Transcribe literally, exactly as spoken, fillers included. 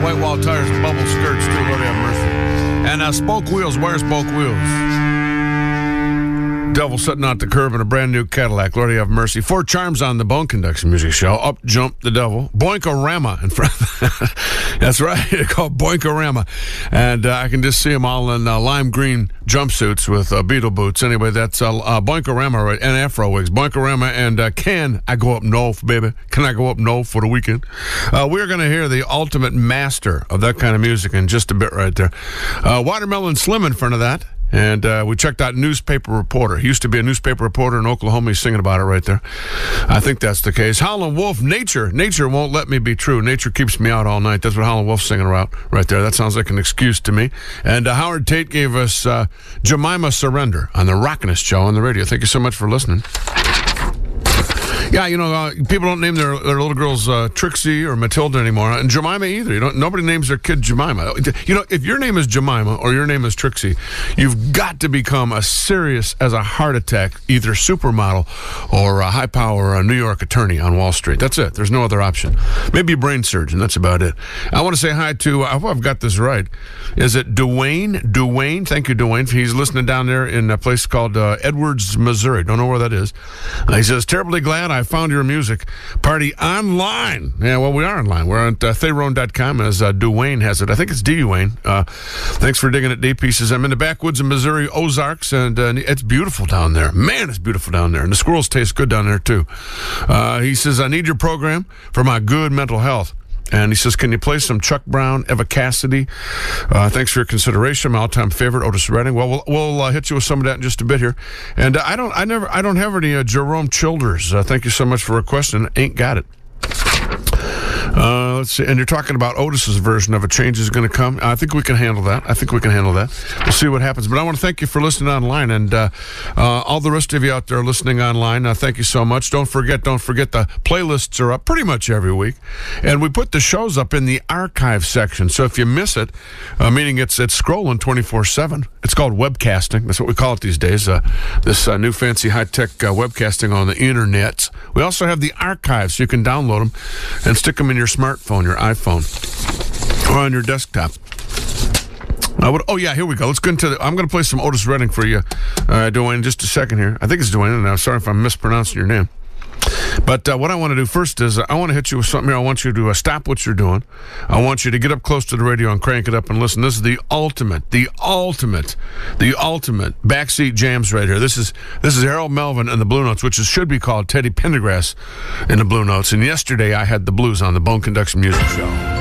white wall tires, bubble skirts, too. Lord have mercy. And uh, spoke wheels. Where's spoke wheels? Devil sitting out the curb in a brand new Cadillac. Lord have mercy. Four Charms on the Bone Conduction Music Show. Up jumped the devil. Boinkorama in front. That's right. It's called Boinkorama. And uh, I can just see them all in uh, lime green jumpsuits with uh, beetle boots. Anyway, that's uh, uh, Boinkorama, right? And afro wigs. Boinkorama and uh, Can I Go Up North, baby? Can I Go Up North for the weekend? Uh, we're going to hear the ultimate master of that kind of music in just a bit right there. Uh, Watermelon Slim in front of that. And uh, we checked out Newspaper Reporter. He used to be a newspaper reporter in Oklahoma. He's singing about it right there. I think that's the case. Howlin' Wolf, Nature. Nature won't let me be true. Nature keeps me out all night. That's what Howlin' Wolf's singing about right there. That sounds like an excuse to me. And uh, Howard Tate gave us uh, Jemima Surrender on the Rockinest Show on the radio. Thank you so much for listening. Yeah, you know, uh, people don't name their, their little girls uh, Trixie or Matilda anymore, and Jemima either. You don't. Nobody names their kid Jemima. You know, if your name is Jemima or your name is Trixie, you've got to become as serious as a heart attack, either supermodel or a high-power uh, New York attorney on Wall Street. That's it. There's no other option. Maybe a brain surgeon. That's about it. I want to say hi to, I hope I've got this right. Is it Dwayne? Dwayne? Thank you, Dwayne. He's listening down there in a place called uh, Edwards, Missouri. Don't know where that is. Uh, he says, terribly glad I found your music party online. Yeah, well, we are online. We're on uh, Theron dot com as uh, Dwayne has it. I think it's D. Wayne. Uh, thanks for digging at D Pieces. I'm in the backwoods of Missouri, Ozarks, and uh, it's beautiful down there. Man, it's beautiful down there. And the squirrels taste good down there, too. Uh, he says, I need your program for my good mental health. And he says, can you play some Chuck Brown, Eva Cassidy? Uh, thanks for your consideration. My all-time favorite, Otis Redding. Well, we'll, we'll uh, hit you with some of that in just a bit here. And uh, I don't, I never, I don't have any uh, Jerome Childers. Uh, thank you so much for requesting. Ain't got it. Uh, let's see. And you're talking about Otis's version of A Change Is Going to Come. I think we can handle that. I think we can handle that. We'll see what happens. But I want to thank you for listening online. And uh, uh, all the rest of you out there listening online, uh, thank you so much. Don't forget, don't forget, the playlists are up pretty much every week. And we put the shows up in the archive section. So if you miss it, uh, meaning it's it's scrolling twenty-four seven, it's called webcasting. That's what we call it these days. Uh, this uh, new fancy high-tech uh, webcasting on the internet. We also have the archives, so you can download them and stick them in your smartphone, your iPhone, or on your desktop. I would, oh, yeah, here we go. Let's go into the, I'm going to play some Otis Redding for you, uh, Dwayne, in just a second here. I think it's Dwayne, and I'm sorry if I'm mispronouncing your name. But uh, what I want to do first is uh, I want to hit you with something here. I want you to uh, stop what you're doing. I want you to get up close to the radio and crank it up and listen. This is the ultimate, the ultimate, the ultimate backseat jams right here. This is this is Harold Melvin and the Blue Notes, which is, should be called Teddy Pendergrass in the Blue Notes. And yesterday I had the blues on the Bone Conduction Music Show.